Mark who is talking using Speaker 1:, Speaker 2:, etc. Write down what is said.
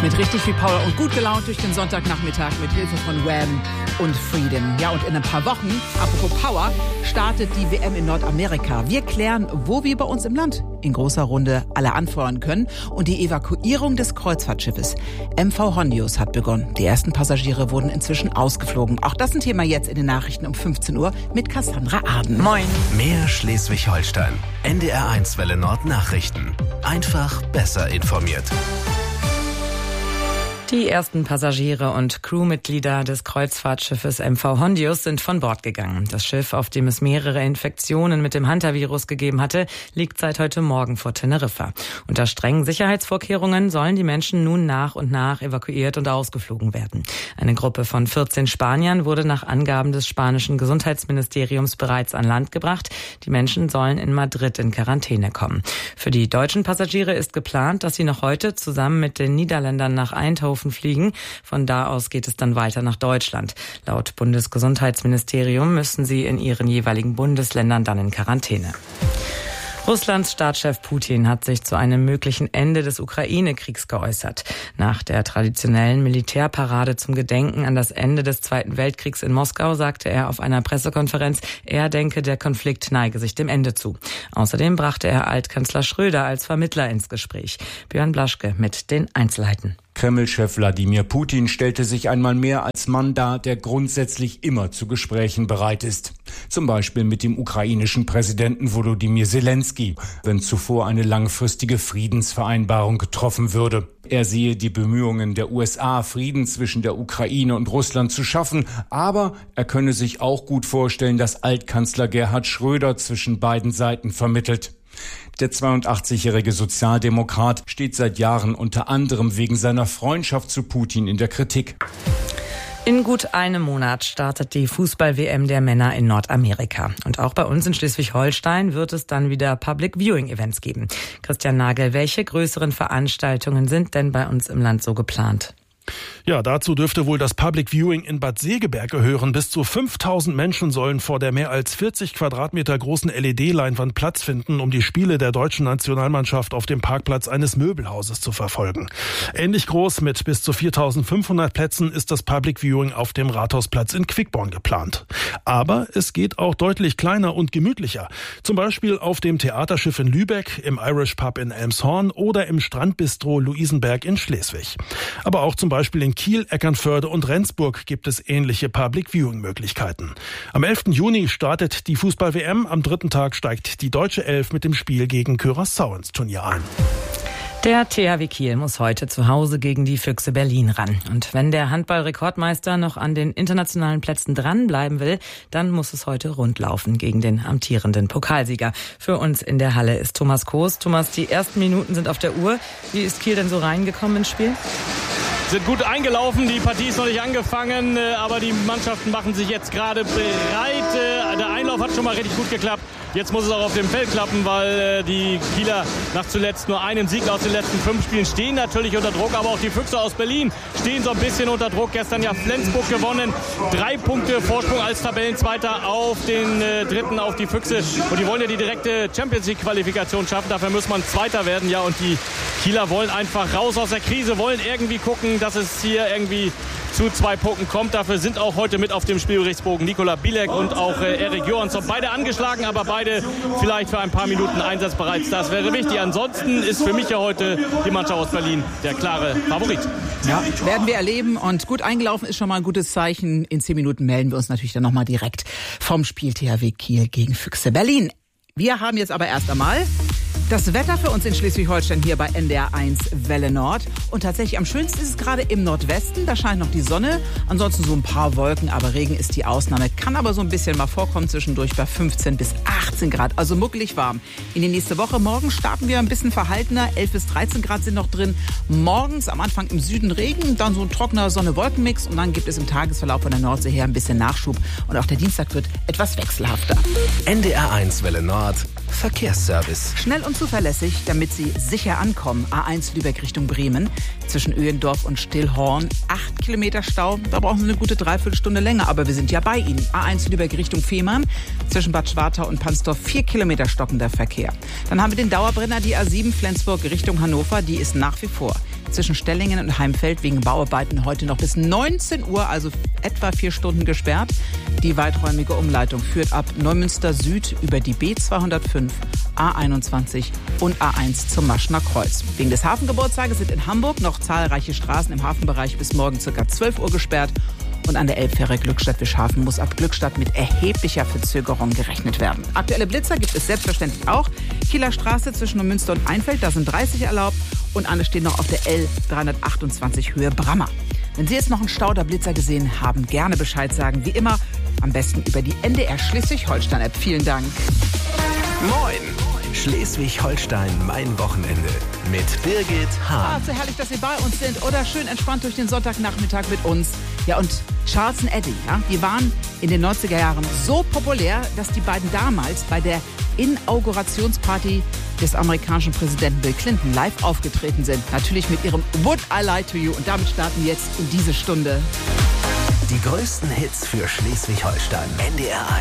Speaker 1: Mit richtig viel Power und gut gelaunt durch den Sonntagnachmittag mit Hilfe von Wham und Freedom. Ja, und in ein paar Wochen, apropos Power, startet die WM in Nordamerika. Wir klären, wo wir bei uns im Land in großer Runde alle anfeuern können. Und die Evakuierung des Kreuzfahrtschiffes MV Hondius hat begonnen. Die ersten Passagiere wurden inzwischen ausgeflogen. Auch das ein Thema jetzt in den Nachrichten um 15 Uhr mit Cassandra Arden.
Speaker 2: Moin. Mehr Schleswig-Holstein. NDR1 Welle Nord Nachrichten. Einfach besser informiert.
Speaker 3: Die ersten Passagiere und Crewmitglieder des Kreuzfahrtschiffes MV Hondius sind von Bord gegangen. Das Schiff, auf dem es mehrere Infektionen mit dem Hantavirus gegeben hatte, liegt seit heute Morgen vor Teneriffa. Unter strengen Sicherheitsvorkehrungen sollen die Menschen nun nach und nach evakuiert und ausgeflogen werden. Eine Gruppe von 14 Spaniern wurde nach Angaben des spanischen Gesundheitsministeriums bereits an Land gebracht. Die Menschen sollen in Madrid in Quarantäne kommen. Für die deutschen Passagiere ist geplant, dass sie noch heute zusammen mit den Niederländern nach Eindhoven fliegen. Von da aus geht es dann weiter nach Deutschland. Laut Bundesgesundheitsministerium müssen sie in ihren jeweiligen Bundesländern dann in Quarantäne. Russlands Staatschef Putin hat sich zu einem möglichen Ende des Ukraine-Kriegs geäußert. Nach der traditionellen Militärparade zum Gedenken an das Ende des Zweiten Weltkriegs in Moskau sagte er auf einer Pressekonferenz, er denke, der Konflikt neige sich dem Ende zu. Außerdem brachte er Altkanzler Schröder als Vermittler ins Gespräch. Björn Blaschke mit den Einzelheiten.
Speaker 4: Kreml-Chef Wladimir Putin stellte sich einmal mehr als Mann dar, der grundsätzlich immer zu Gesprächen bereit ist. Zum Beispiel mit dem ukrainischen Präsidenten Volodymyr Zelensky, wenn zuvor eine langfristige Friedensvereinbarung getroffen würde. Er sehe die Bemühungen der USA, Frieden zwischen der Ukraine und Russland zu schaffen, aber er könne sich auch gut vorstellen, dass Altkanzler Gerhard Schröder zwischen beiden Seiten vermittelt. Der 82-jährige Sozialdemokrat steht seit Jahren unter anderem wegen seiner Freundschaft zu Putin in der Kritik.
Speaker 3: In gut einem Monat startet die Fußball-WM der Männer in Nordamerika. Und auch bei uns in Schleswig-Holstein wird es dann wieder Public-Viewing-Events geben. Christian Nagel, welche größeren Veranstaltungen sind denn bei uns im Land so geplant?
Speaker 5: Ja, dazu dürfte wohl das Public Viewing in Bad Segeberg gehören. Bis zu 5000 Menschen sollen vor der mehr als 40 Quadratmeter großen LED-Leinwand Platz finden, um die Spiele der deutschen Nationalmannschaft auf dem Parkplatz eines Möbelhauses zu verfolgen. Ähnlich groß mit bis zu 4500 Plätzen ist das Public Viewing auf dem Rathausplatz in Quickborn geplant. Aber es geht auch deutlich kleiner und gemütlicher. Zum Beispiel auf dem Theaterschiff in Lübeck, im Irish Pub in Elmshorn oder im Strandbistro Luisenberg in Schleswig. Aber auch zum Beispiel in Kiel, Eckernförde und Rendsburg gibt es ähnliche Public-Viewing-Möglichkeiten. Am 11. Juni startet die Fußball-WM. Am dritten Tag steigt die deutsche Elf mit dem Spiel gegen Curaçao ins Turnier ein.
Speaker 3: Der THW Kiel muss heute zu Hause gegen die Füchse Berlin ran. Und wenn der Handball-Rekordmeister noch an den internationalen Plätzen dranbleiben will, dann muss es heute rund laufen gegen den amtierenden Pokalsieger. Für uns in der Halle ist Thomas Koos. Thomas, die ersten Minuten sind auf der Uhr. Wie ist Kiel denn so reingekommen ins Spiel?
Speaker 6: Sind gut eingelaufen, die Partie ist noch nicht angefangen, aber die Mannschaften machen sich jetzt gerade bereit. Der Einlauf hat schon mal richtig gut geklappt. Jetzt muss es auch auf dem Feld klappen, weil die Kieler nach zuletzt nur einem Sieg aus den letzten 5 Spielen stehen natürlich unter Druck. Aber auch die Füchse aus Berlin stehen so ein bisschen unter Druck. Gestern ja Flensburg gewonnen. 3 Punkte Vorsprung als Tabellenzweiter auf den Dritten, auf die Füchse. Und die wollen ja die direkte Champions-League-Qualifikation schaffen. Dafür muss man Zweiter werden. Ja, und die Kieler wollen einfach raus aus der Krise, wollen irgendwie gucken, dass es hier irgendwie zu 2 Punkten kommt. Dafür sind auch heute mit auf dem Spielberichtsbogen Nikola Bilek und auch Erik Johansson. Beide angeschlagen, aber beide vielleicht für ein paar Minuten einsatzbereit. Das wäre wichtig. Ansonsten ist für mich ja heute die Mannschaft aus Berlin der klare Favorit.
Speaker 1: Ja, werden wir erleben. Und gut eingelaufen ist schon mal ein gutes Zeichen. In 10 Minuten melden wir uns natürlich dann nochmal direkt vom Spiel THW Kiel gegen Füchse Berlin. Wir haben jetzt aber erst einmal das Wetter für uns in Schleswig-Holstein hier bei NDR1 Welle Nord. Und tatsächlich am schönsten ist es gerade im Nordwesten. Da scheint noch die Sonne. Ansonsten so ein paar Wolken, aber Regen ist die Ausnahme. Kann aber so ein bisschen mal vorkommen zwischendurch bei 15 bis 18 Grad. Also muckelig warm. In die nächste Woche. Morgen starten wir ein bisschen verhaltener. 11 bis 13 Grad sind noch drin. Morgens am Anfang im Süden Regen, dann so ein trockener Sonne-Wolken-Mix. Und dann gibt es im Tagesverlauf von der Nordsee her ein bisschen Nachschub. Und auch der Dienstag wird etwas wechselhafter.
Speaker 2: NDR1 Welle Nord. Verkehrsservice.
Speaker 1: Schnell und zuverlässig, damit Sie sicher ankommen. A1 Lübeck Richtung Bremen. Zwischen Öhendorf und Stillhorn 8 Kilometer Stau. Da brauchen Sie eine gute Dreiviertelstunde länger, aber wir sind ja bei Ihnen. A1 Lübeck Richtung Fehmarn. Zwischen Bad Schwartau und Pansdorf 4 Kilometer stockender Verkehr. Dann haben wir den Dauerbrenner, die A7 Flensburg Richtung Hannover. Die ist nach wie vor zwischen Stellingen und Heimfeld wegen Bauarbeiten heute noch bis 19 Uhr, also etwa 4 Stunden gesperrt. Die weiträumige Umleitung führt ab Neumünster Süd über die B205, A21 und A1 zum Maschner Kreuz. Wegen des Hafengeburtstages sind in Hamburg noch zahlreiche Straßen im Hafenbereich bis morgen ca. 12 Uhr gesperrt. Und an der Elbfähre Glückstadt-Wischhafen muss ab Glückstadt mit erheblicher Verzögerung gerechnet werden. Aktuelle Blitzer gibt es selbstverständlich auch. Kieler Straße zwischen Neumünster und Einfeld, da sind 30 erlaubt. Und eine stehen noch auf der L328 Höhe Brammer. Wenn Sie jetzt noch einen Stauderblitzer gesehen haben, gerne Bescheid sagen. Wie immer, am besten über die NDR Schleswig-Holstein-App. Vielen Dank.
Speaker 2: Moin! Schleswig-Holstein, mein Wochenende. Mit Birgit Hahn.
Speaker 1: So herrlich, dass Sie bei uns sind. Oder schön entspannt durch den Sonntagnachmittag mit uns. Ja, und Charles und Eddie, ja, die waren in den 90er Jahren so populär, dass die beiden damals bei der Inaugurationsparty des amerikanischen Präsidenten Bill Clinton live aufgetreten sind. Natürlich mit ihrem Would I Lie to You. Und damit starten wir jetzt in diese Stunde.
Speaker 2: Die größten Hits für Schleswig-Holstein. NDR 1.